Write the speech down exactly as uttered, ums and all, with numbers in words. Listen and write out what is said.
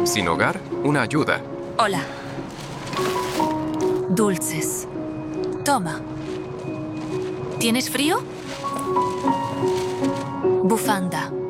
Sin hogar, una ayuda. Hola. Dulces. Toma. ¿Tienes frío? Bufanda.